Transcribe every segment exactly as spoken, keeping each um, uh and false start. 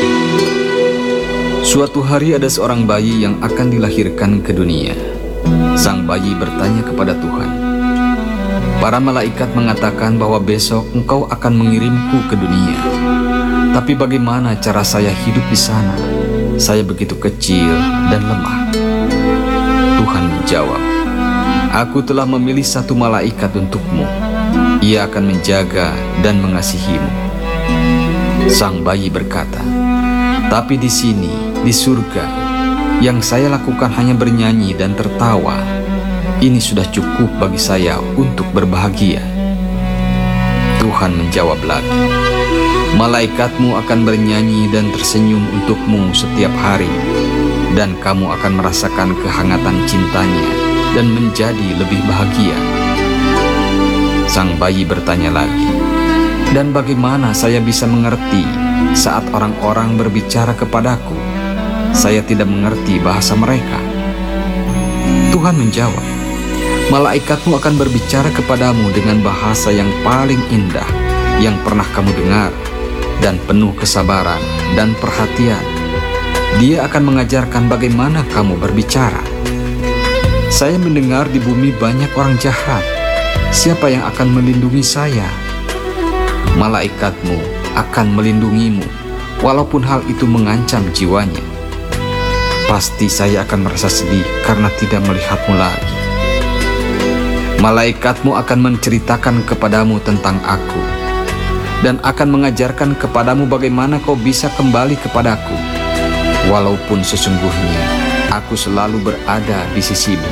Suatu hari ada seorang bayi yang akan dilahirkan ke dunia. Sang bayi bertanya kepada Tuhan. Para malaikat mengatakan bahwa besok engkau akan mengirimku ke dunia. Tapi bagaimana cara saya hidup di sana? Saya begitu kecil dan lemah. Tuhan menjawab, Aku telah memilih satu malaikat untukmu. Ia akan menjaga dan mengasihimu. Sang bayi berkata, Tapi di sini, di surga, yang saya lakukan hanya bernyanyi dan tertawa. Ini sudah cukup bagi saya untuk berbahagia. Tuhan menjawab lagi, Malaikatmu akan bernyanyi dan tersenyum untukmu setiap hari, dan kamu akan merasakan kehangatan cintanya dan menjadi lebih bahagia. Sang bayi bertanya lagi, Dan bagaimana saya bisa mengerti saat orang-orang berbicara kepadaku? Saya tidak mengerti bahasa mereka. Tuhan menjawab, Malaikatmu akan berbicara kepadamu dengan bahasa yang paling indah yang pernah kamu dengar, dan penuh kesabaran dan perhatian. Dia akan mengajarkan bagaimana kamu berbicara. Saya mendengar di bumi banyak orang jahat. Siapa yang akan melindungi saya? Malaikatmu akan melindungimu, walaupun hal itu mengancam jiwanya. Pasti saya akan merasa sedih karena tidak melihatmu lagi. Malaikatmu akan menceritakan kepadamu tentang aku, dan akan mengajarkan kepadamu bagaimana kau bisa kembali kepadaku, walaupun sesungguhnya aku selalu berada di sisimu.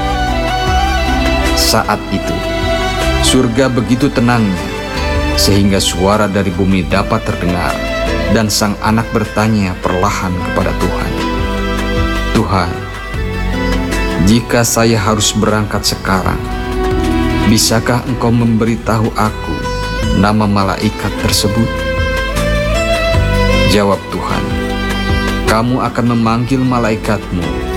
Saat itu, surga begitu tenangnya, sehingga suara dari bumi dapat terdengar, dan sang anak bertanya perlahan kepada Tuhan, Tuhan, jika saya harus berangkat sekarang, bisakah engkau memberitahu aku nama malaikat tersebut? Jawab Tuhan, kamu akan memanggil malaikatmu